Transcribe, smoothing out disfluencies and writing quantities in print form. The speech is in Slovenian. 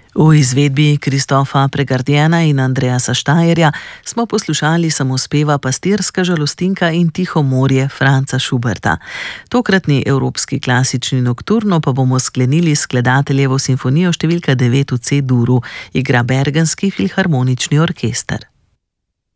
V izvedbi Kristofa Pregardjena in Andreasa Štajerja smo poslušali samospeva Pastirska žalostinka in Tiho morje Franca Schuberta. Tokratni evropski klasični nokturno pa bomo sklenili s skladateljevo simfonijo številka 9 v C-duru, igra Bergenski filharmonični orkester.